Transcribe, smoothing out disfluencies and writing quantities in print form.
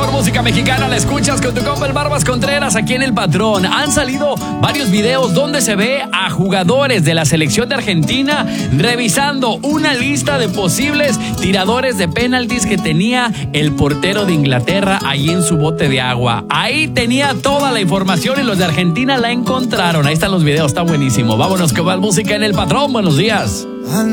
mejor música mexicana la escuchas con tu compa el Barbas Contreras aquí en El Patrón. Han salido varios videos donde se ve a jugadores de la selección de Argentina revisando una lista de posibles tiradores de penaltis que tenía el portero de Inglaterra ahí en su bote de agua. Ahí tenía toda la información y los de Argentina la encontraron. Ahí están los videos, está buenísimo. Vámonos con más música en El Patrón. Buenos días.